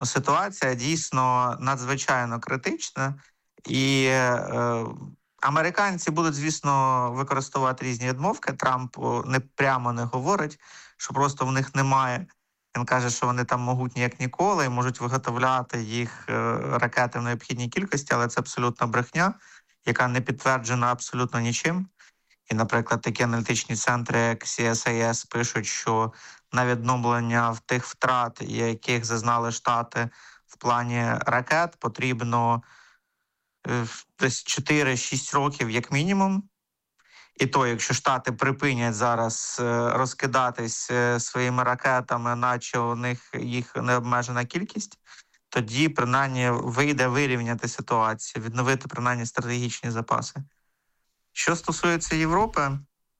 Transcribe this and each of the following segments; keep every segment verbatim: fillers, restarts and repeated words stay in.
Ситуація дійсно надзвичайно критична, і е, американці будуть, звісно, використовувати різні відмовки. Трамп о, не прямо не говорить, що просто в них немає. Він каже, що вони там могутні як ніколи і можуть виготовляти їх е, ракети в необхідній кількості, але це абсолютна брехня, яка не підтверджена абсолютно нічим. І, наприклад, такі аналітичні центри, як Сі Ес Ай Ес, пишуть, що на відновлення в тих втрат, яких зазнали Штати в плані ракет, потрібно е, десь чотири-шість років як мінімум. І то, якщо Штати припинять зараз е, розкидатись е, своїми ракетами, наче у них їх необмежена кількість, тоді, принаймні, вийде вирівняти ситуацію, відновити, принаймні, стратегічні запаси. Що стосується Європи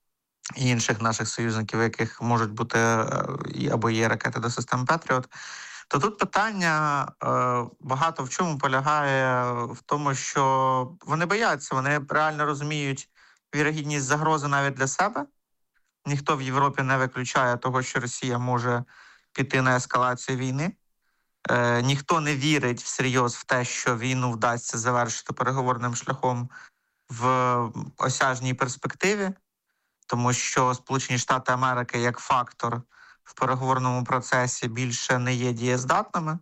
і інших наших союзників, у яких можуть бути е, або є ракети до систем Петріот, то тут питання е, багато в чому полягає в тому, що вони бояться, вони реально розуміють вірогідність загрози навіть для себе. Ніхто в Європі не виключає того, що Росія може піти на ескалацію війни. Е, ніхто не вірить всерйоз в те, що війну вдасться завершити переговорним шляхом в осяжній перспективі, тому що Сполучені Штати Америки як фактор в переговорному процесі більше не є дієздатними.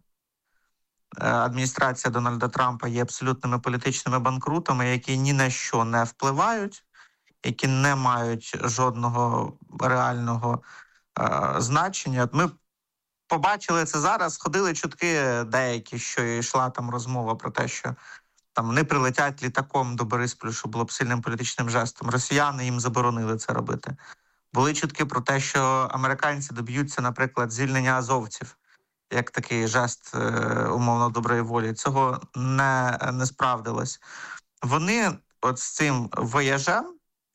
Адміністрація Дональда Трампа є абсолютними політичними банкрутами, які ні на що не впливають, які не мають жодного реального е, значення. От ми побачили це зараз, ходили чутки деякі, що йшла там розмова про те, що там вони прилетять літаком до Борисполя, що було б сильним політичним жестом. Росіяни їм заборонили це робити. Були чутки про те, що американці доб'ються, наприклад, звільнення азовців, як такий жест е, умовно доброї волі. Цього не, не справдилось. Вони от з цим вояжем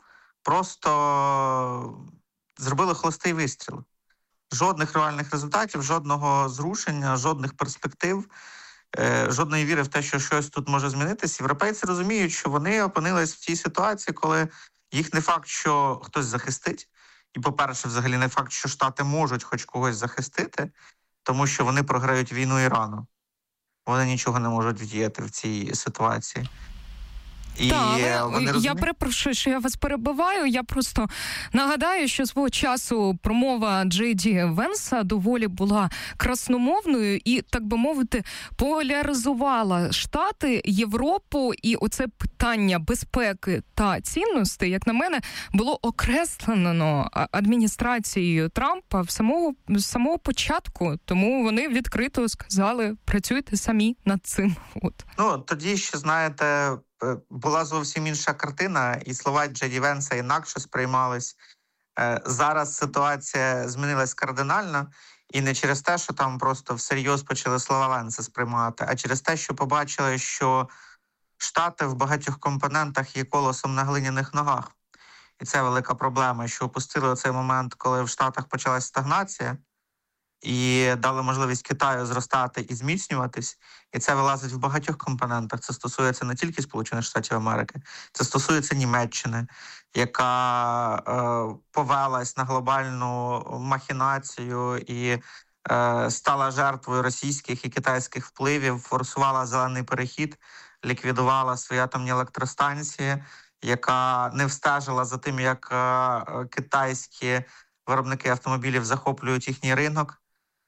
просто зробили холостий вистріл. Жодних реальних результатів, жодного зрушення, жодних перспектив, е, жодної віри в те, що щось тут може змінитися. Європейці розуміють, що вони опинились в тій ситуації, коли їх не факт, що хтось захистить. І, по-перше, взагалі не факт, що Штати можуть хоч когось захистити, тому що вони програють війну Ірану. Вони нічого не можуть вдіяти в цій ситуації. І так, але я перепрошую, що я вас перебиваю. Я просто нагадаю, що свого часу промова Джей Ді Венса доволі була красномовною і, так би мовити, поляризувала Штати, Європу, і оце питання безпеки та цінностей, як на мене, було окреслено адміністрацією Трампа в самого, з самого початку. Тому вони відкрито сказали, працюйте самі над цим. От. Ну, тоді ще, знаєте, була зовсім інша картина, і слова Джей Ді Венса інакше сприймались. Зараз ситуація змінилась кардинально, і не через те, що там просто всерйоз почали слова Венса сприймати, а через те, що побачили, що Штати в багатьох компонентах є колосом на глиняних ногах. І це велика проблема, що опустили оцей момент, коли в Штатах почалась стагнація, і дали можливість Китаю зростати і зміцнюватись. І це вилазить в багатьох компонентах. Це стосується не тільки Сполучених Штатів Америки, це стосується Німеччини, яка е, повелась на глобальну махінацію і е, стала жертвою російських і китайських впливів, форсувала зелений перехід, ліквідувала свої атомні електростанції, яка не встежила за тим, як е, китайські виробники автомобілів захоплюють їхній ринок,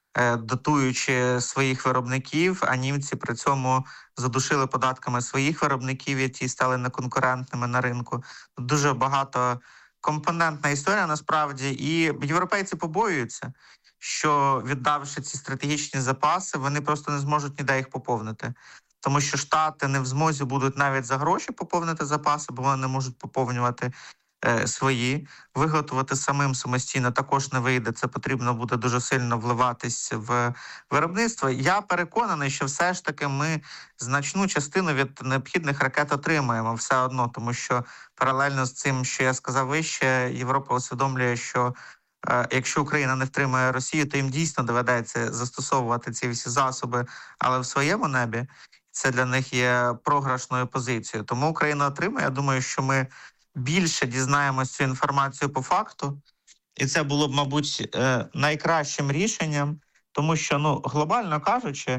дотуючи своїх виробників, а німці при цьому задушили податками своїх виробників, і ті стали неконкурентними на ринку. Дуже багато компонентна історія насправді, і європейці побоюються, що віддавши ці стратегічні запаси, вони просто не зможуть ніде їх поповнити. Тому що Штати не в змозі будуть навіть за гроші поповнити запаси, бо вони не можуть поповнювати свої, виготовити самим самостійно також не вийде. Це потрібно буде дуже сильно вливатись в виробництво. Я переконаний, що все ж таки ми значну частину від необхідних ракет отримаємо все одно, тому що паралельно з цим, що я сказав вище, Європа усвідомлює, що е, якщо Україна не втримає Росію, то їм дійсно доведеться застосовувати ці всі засоби, але в своєму небі. Це для них є програшною позицією. Тому Україна отримає. Я думаю, що ми більше дізнаємося цю інформацію по факту. І це було б, мабуть, найкращим рішенням, тому що, ну, глобально кажучи,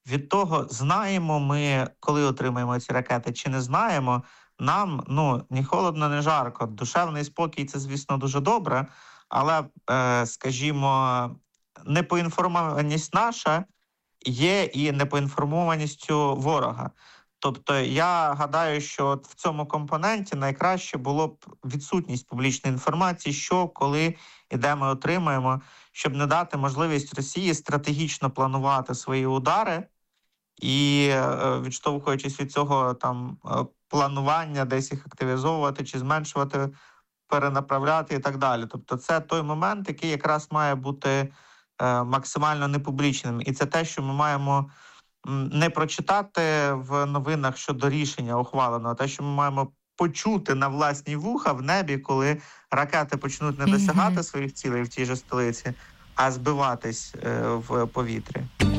від того, знаємо ми, коли отримаємо ці ракети, чи не знаємо, нам ну, ні холодно, ні жарко. Душевний спокій – це, звісно, дуже добре, але, е, скажімо, непоінформованість наша є і непоінформованістю ворога. Тобто я гадаю, що от в цьому компоненті найкраще було б відсутність публічної інформації, що, коли і де ми отримаємо, щоб не дати можливість Росії стратегічно планувати свої удари і, відштовхуючись від цього там планування, десь їх активізовувати чи зменшувати, перенаправляти і так далі. Тобто це той момент, який якраз має бути максимально непублічним. І це те, що ми маємо не прочитати в новинах щодо рішення ухваленого, а те, що ми маємо почути на власні вуха в небі, коли ракети почнуть не досягати mm-hmm. своїх цілей в тій же столиці, а збиватись е, в повітрі.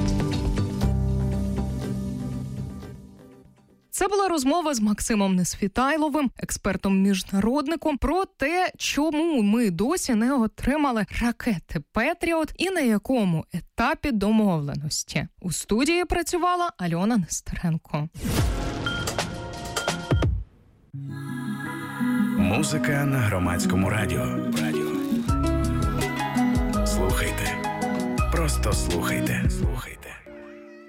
Це була розмова з Максимом Несвітайловим, експертом-міжнародником, про те, чому ми досі не отримали ракети «Петріот» і на якому етапі домовленості. У студії працювала Альона Нестеренко. Музика на Громадському радіо. Радіо. Слухайте. Просто слухайте. Слухайте.